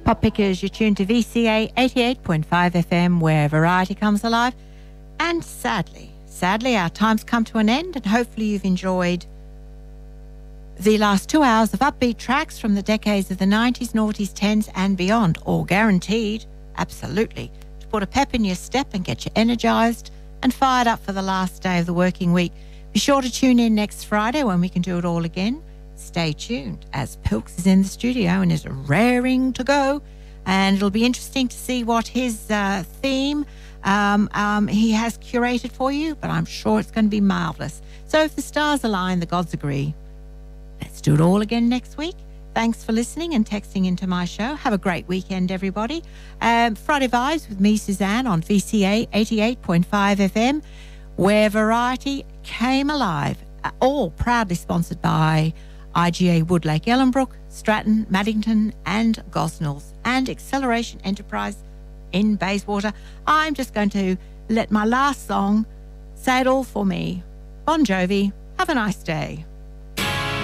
Pop Pickers, you're tuned to VCA 88.5 FM, where variety comes alive. And sadly, our time's come to an end, and hopefully you've enjoyed the last 2 hours of upbeat tracks from the decades of the 90s, noughties, 10s and beyond, all guaranteed, absolutely, to put a pep in your step and get you energised and fired up for the last day of the working week. Be sure to tune in next Friday when we can do it all again. Stay tuned, as Pilks is in the studio and is raring to go, and it'll be interesting to see what his theme he has curated for you, but I'm sure it's going to be marvellous. So if the stars align, the gods agree. Let's do it all again next week. Thanks for listening and texting into my show. Have a great weekend, everybody. Friday Vibes with me, Suzanne, on VCA 88.5 FM, where variety came alive. All proudly sponsored by IGA Woodlake Ellenbrook, Stratton, Maddington and Gosnells, and Acceleration Enterprise in Bayswater. I'm just going to let my last song say it all for me. Bon Jovi, have a nice day.